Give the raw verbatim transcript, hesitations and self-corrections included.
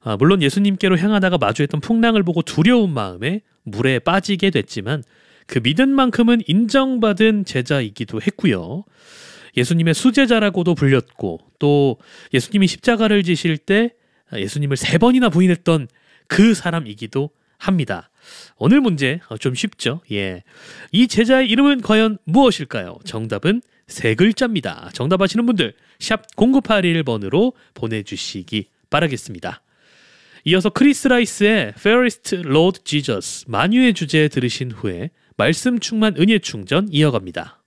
아, 물론 예수님께로 향하다가 마주했던 풍랑을 보고 두려운 마음에 물에 빠지게 됐지만 그 믿은 만큼은 인정받은 제자이기도 했고요. 예수님의 수제자라고도 불렸고 또 예수님이 십자가를 지실 때 예수님을 세 번이나 부인했던 그 사람이기도 합니다. 오늘 문제 좀 쉽죠? 예. 이 제자의 이름은 과연 무엇일까요? 정답은 세 글자입니다. 정답 아시는 분들 샵 공구팔일 번으로 보내주시기 바라겠습니다. 이어서 크리스 라이스의 Fairest Lord Jesus 만유의 주제 들으신 후에 말씀 충만 은혜 충전 이어갑니다.